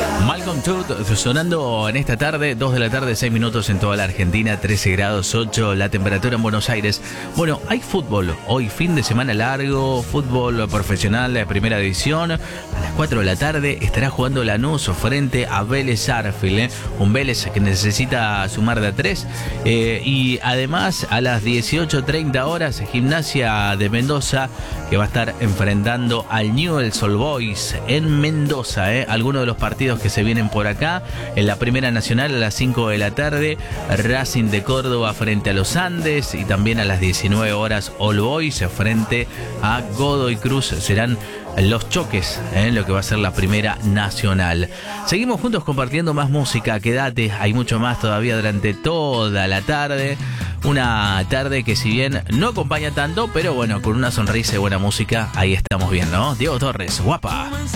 Malcolm Todd sonando en esta tarde, 2 de la tarde, 6 minutos en toda la Argentina, 13 grados 8 la temperatura en Buenos Aires. Bueno, hay fútbol, hoy fin de semana largo, fútbol profesional de primera división. A las 4 de la tarde estará jugando Lanús frente a Vélez Sarsfield, un Vélez que necesita sumar de a 3. Y además a las 18:30 horas, Gimnasia de Mendoza, que va a estar enfrentando al Newell's Old Boys en Mendoza. Algunos de los partidos que se vienen por acá. En la Primera Nacional a las 5 de la tarde, Racing de Córdoba frente a los Andes, y también a las 19 horas All Boys frente a Godoy Cruz. Serán los choques en lo que va a ser la Primera Nacional. Seguimos juntos compartiendo más música. Quédate, hay mucho más todavía durante toda la tarde. Una tarde que, si bien no acompaña tanto, pero bueno, con una sonrisa y buena música, ahí estamos bien, ¿no? Diego Torres, guapa.